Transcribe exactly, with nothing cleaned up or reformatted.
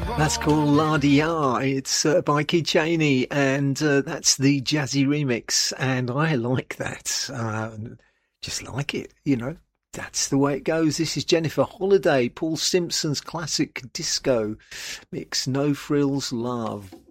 That's called La Dia. It's uh, by Key Chaney, and uh, that's the jazzy remix. And I like that. Uh, just like it, you know. That's the way it goes. This is Jennifer Holliday, Paul Simpson's classic disco mix, No Frills Love.